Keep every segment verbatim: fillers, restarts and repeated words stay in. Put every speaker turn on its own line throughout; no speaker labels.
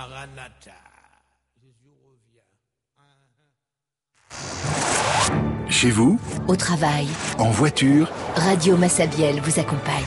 Maranatha. Jésus revient.
Chez vous,
au travail,
en voiture,
Radio Massabielle vous accompagne.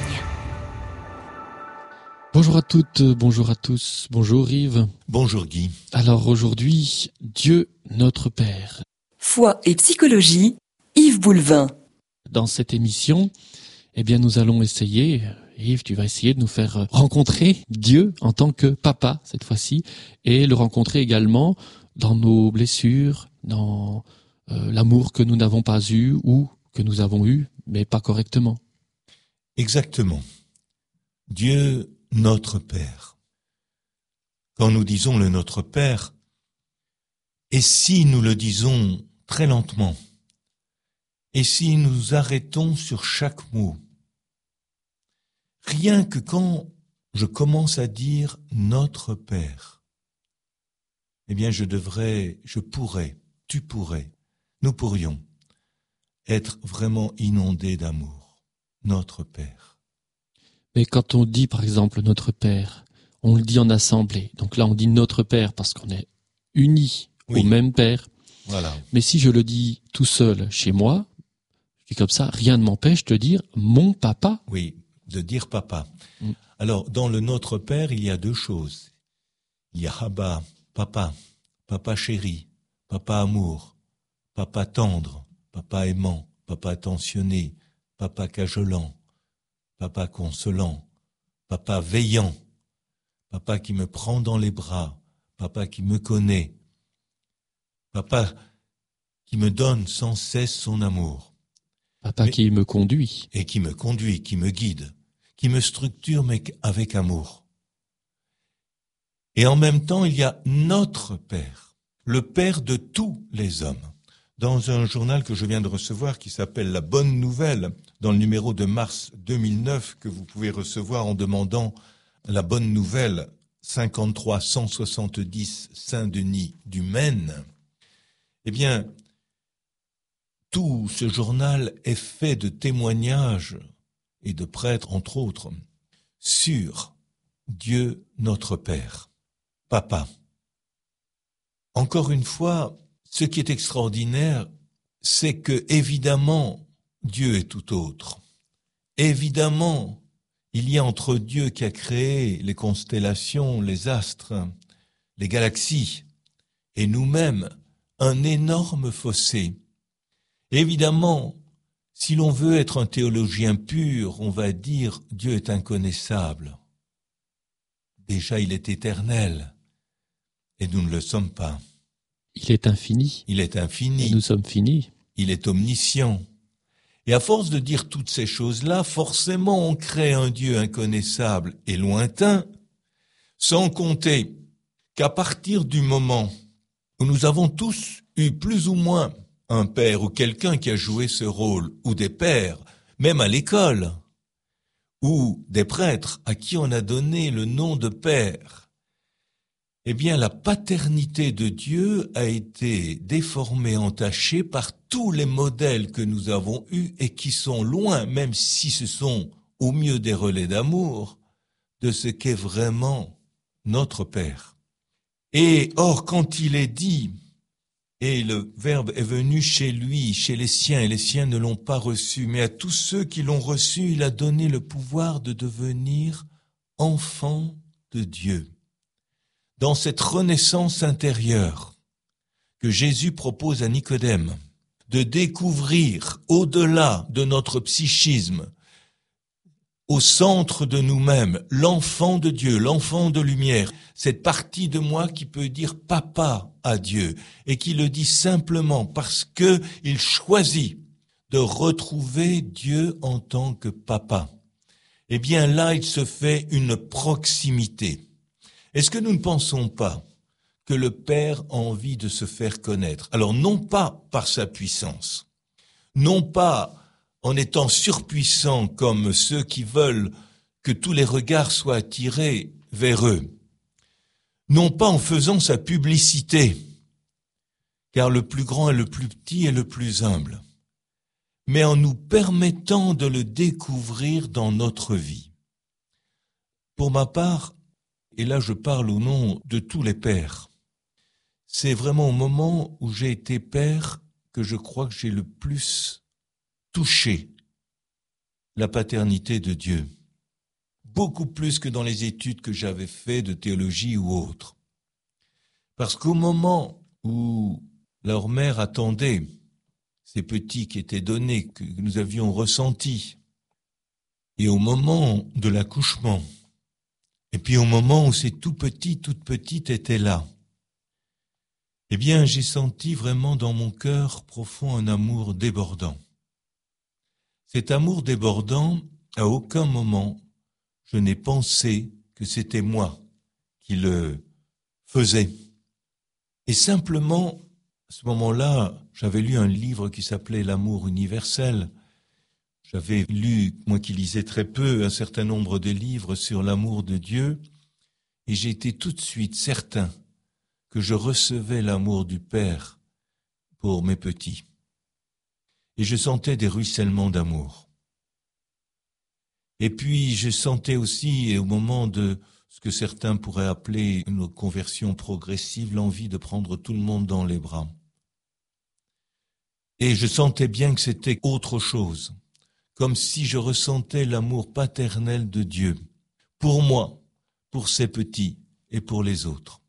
Bonjour à toutes, bonjour à tous, bonjour Yves.
Bonjour Guy.
Alors aujourd'hui, Dieu notre Père.
Foi et psychologie, Yves Boulevin.
Dans cette émission, eh bien nous allons essayer, Yves, tu vas essayer de nous faire rencontrer Dieu en tant que papa cette fois-ci, et le rencontrer également dans nos blessures, dans euh, l'amour que nous n'avons pas eu ou que nous avons eu, mais pas correctement.
Exactement. Dieu notre Père. Quand nous disons le Notre Père, et si nous le disons très lentement, et si nous arrêtons sur chaque mot, rien que quand je commence à dire notre Père, eh bien je devrais, je pourrais, tu pourrais, nous pourrions être vraiment inondés d'amour. Notre Père.
Mais quand on dit par exemple notre Père, on le dit en assemblée. Donc là on dit notre Père parce qu'on est unis
Oui.
au même Père.
Voilà.
Mais si je le dis tout seul chez moi, je dis comme ça, rien ne m'empêche de dire mon papa.
Oui, de dire papa.
Mm.
Alors, dans le Notre Père, il y a deux choses. Il y a Abba, papa, papa chéri, papa amour, papa tendre, papa aimant, papa attentionné, papa cajolant, papa consolant, papa veillant, papa qui me prend dans les bras, papa qui me connaît, papa qui me donne sans cesse son amour.
Papa
Mais,
qui me conduit.
et qui me conduit, qui me guide, qui me structure mais avec amour. Et en même temps, il y a notre Père, le Père de tous les hommes. Dans un journal que je viens de recevoir qui s'appelle La Bonne Nouvelle, dans le numéro de mars deux mille neuf que vous pouvez recevoir en demandant La Bonne Nouvelle cinquante-trois cent soixante-dix Saint-Denis du Maine, eh bien, tout ce journal est fait de témoignages et de prêtres, entre autres, sur Dieu notre Père, Papa. Encore une fois, ce qui est extraordinaire, c'est que, évidemment, Dieu est tout autre. Évidemment, il y a entre Dieu qui a créé les constellations, les astres, les galaxies, et nous-mêmes, un énorme fossé. Évidemment, si l'on veut être un théologien pur, on va dire Dieu est inconnaissable. Déjà, il est éternel, et nous ne le sommes pas.
Il est infini.
Il est infini.
Et nous sommes finis.
Il est omniscient. Et à force de dire toutes ces choses-là, forcément on crée un Dieu inconnaissable et lointain, sans compter qu'à partir du moment où nous avons tous eu plus ou moins un père ou quelqu'un qui a joué ce rôle, ou des pères, même à l'école, ou des prêtres à qui on a donné le nom de père, eh bien la paternité de Dieu a été déformée, entachée par tous les modèles que nous avons eus et qui sont loin, même si ce sont au mieux des relais d'amour, de ce qu'est vraiment notre Père. Et or, quand il est dit, et le Verbe est venu chez lui, chez les siens, et les siens ne l'ont pas reçu, mais à tous ceux qui l'ont reçu, il a donné le pouvoir de devenir enfants de Dieu. Dans cette renaissance intérieure que Jésus propose à Nicodème, de découvrir au-delà de notre psychisme, au centre de nous-mêmes, l'enfant de Dieu, l'enfant de lumière, cette partie de moi qui peut dire papa à Dieu et qui le dit simplement parce que il choisit de retrouver Dieu en tant que papa. Eh bien là, il se fait une proximité. Est-ce que nous ne pensons pas que le Père a envie de se faire connaître? Alors non pas par sa puissance, non pas en étant surpuissant comme ceux qui veulent que tous les regards soient attirés vers eux, non pas en faisant sa publicité, car le plus grand est le plus petit et le plus humble, mais en nous permettant de le découvrir dans notre vie. Pour ma part, et là je parle au nom de tous les pères, c'est vraiment au moment où j'ai été père que je crois que j'ai le plus touché la paternité de Dieu. Beaucoup plus que dans les études que j'avais faites de théologie ou autre. Parce qu'au moment où leur mère attendait ces petits qui étaient donnés, que nous avions ressentis, et au moment de l'accouchement, et puis au moment où ces tout petits, toutes petites étaient là, eh bien j'ai senti vraiment dans mon cœur profond un amour débordant. Cet amour débordant, à aucun moment, je n'ai pensé que c'était moi qui le faisais. Et simplement, à ce moment-là, j'avais lu un livre qui s'appelait « L'amour universel ». J'avais lu, moi qui lisais très peu, un certain nombre de livres sur l'amour de Dieu, et j'ai été tout de suite certain que je recevais l'amour du Père pour mes petits. Et je sentais des ruissellements d'amour. Et puis, je sentais aussi, au moment de ce que certains pourraient appeler une conversion progressive, l'envie de prendre tout le monde dans les bras. Et je sentais bien que c'était autre chose, comme si je ressentais l'amour paternel de Dieu, pour moi, pour ses petits et pour les autres.